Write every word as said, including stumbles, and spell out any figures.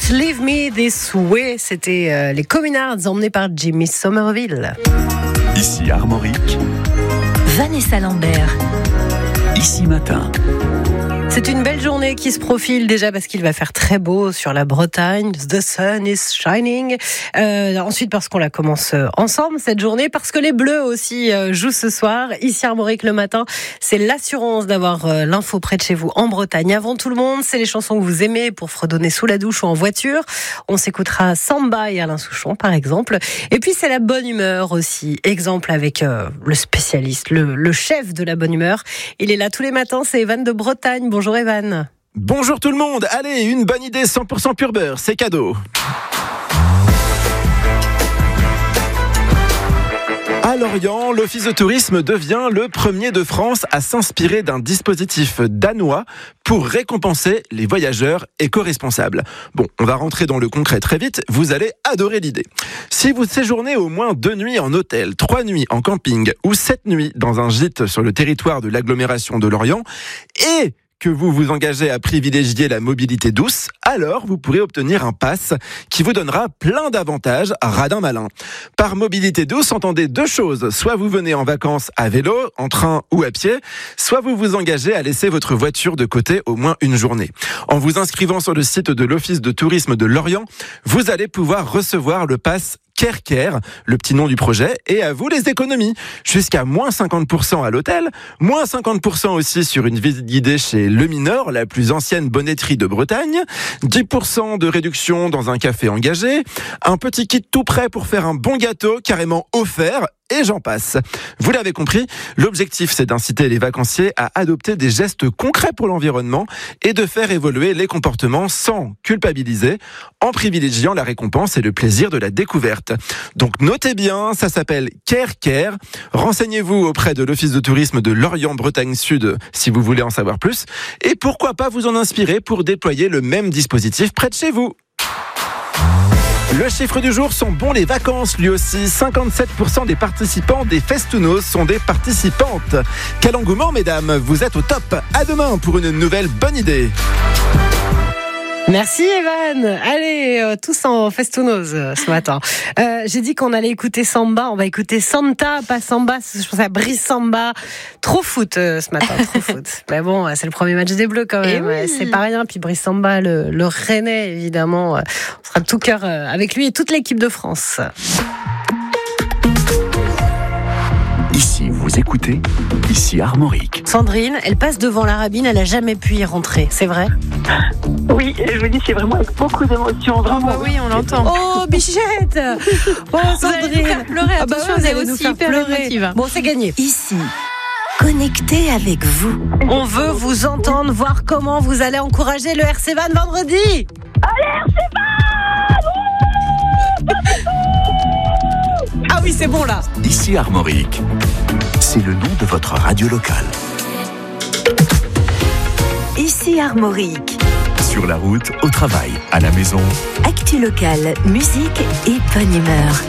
Leave Me This Way. C'était euh, les Communards emmenés par Jimmy Somerville. Ici Armorique, Vanessa Lambert. Ici Matin. C'est une belle journée qui se profile déjà parce qu'il va faire très beau sur la Bretagne. The sun is shining. Euh, ensuite parce qu'on la commence ensemble cette journée, parce que les Bleus aussi euh, jouent ce soir. Ici Armorique le matin, c'est l'assurance d'avoir euh, l'info près de chez vous en Bretagne. Avant tout le monde, c'est les chansons que vous aimez pour fredonner sous la douche ou en voiture. On s'écoutera Samba et Alain Souchon par exemple. Et puis c'est la bonne humeur aussi. Exemple avec euh, le spécialiste, le, le chef de la bonne humeur. Il est là tous les matins, c'est Evan de Bretagne. Bonjour. Bonjour Evan. Bonjour tout le monde. Allez, une bonne idée cent pour cent pur beurre, c'est cadeau. À Lorient, l'Office de tourisme devient le premier de France à s'inspirer d'un dispositif danois pour récompenser les voyageurs éco-responsables. Bon, on va rentrer dans le concret très vite, vous allez adorer l'idée. Si vous séjournez au moins deux nuits en hôtel, trois nuits en camping ou sept nuits dans un gîte sur le territoire de l'agglomération de Lorient et que vous vous engagez à privilégier la mobilité douce, alors vous pourrez obtenir un pass qui vous donnera plein d'avantages radin malin. Par mobilité douce, entendez deux choses. Soit vous venez en vacances à vélo, en train ou à pied, soit vous vous engagez à laisser votre voiture de côté au moins une journée. En vous inscrivant sur le site de l'Office de tourisme de Lorient, vous allez pouvoir recevoir le pass Care Care, le petit nom du projet, et à vous les économies. Jusqu'à moins cinquante pour cent à l'hôtel, moins cinquante pour cent aussi sur une visite guidée chez Le Mineur, la plus ancienne bonnetterie de Bretagne, dix pour cent de réduction dans un café engagé, un petit kit tout prêt pour faire un bon gâteau carrément offert, et j'en passe. Vous l'avez compris, l'objectif c'est d'inciter les vacanciers à adopter des gestes concrets pour l'environnement et de faire évoluer les comportements sans culpabiliser, en privilégiant la récompense et le plaisir de la découverte. Donc notez bien, ça s'appelle Care Care. Renseignez-vous auprès de l'Office de tourisme de Lorient-Bretagne Sud si vous voulez en savoir plus. Et pourquoi pas vous en inspirer pour déployer le même dispositif près de chez vous. Le chiffre du jour sont bons les vacances, lui aussi. cinquante-sept pour cent des participants des Festounos sont des participantes. Quel engouement, mesdames, vous êtes au top. À demain pour une nouvelle bonne idée. Merci Evan. Allez, euh, tous en festounos euh, ce matin. Euh, j'ai dit qu'on allait écouter Samba, on va écouter Santa, pas Samba, je pense à Brice Samba. Trop foot euh, ce matin, trop foot. Mais bon, c'est le premier match des Bleus quand même, oui. C'est pas rien. Puis Brice Samba, le, le Rennais évidemment, euh, on sera de tout cœur euh, avec lui et toute l'équipe de France. Ici vous écoutez, ici Armorique. Sandrine, elle passe devant la Rabine, elle a jamais pu y rentrer, c'est vrai? Oui, je vous dis, c'est vraiment avec beaucoup d'émotion, vraiment. Oh bah oui, on l'entend. Oh, bichette. Oh, Sandrine. Vous allez nous faire pleurer, Ah bah attention, ouais, vous allez nous aussi faire hyper pleurer. émotive. Bon, c'est gagné. Ici, connecté avec vous. On veut vous entendre, voir comment vous allez encourager le R C Van vendredi. Allez, R C Ah oui, c'est bon là. Ici Armorique, c'est le nom de votre radio locale. Ici Armorique. Sur la route, au travail, à la maison. Actu locale, musique et bonne humeur.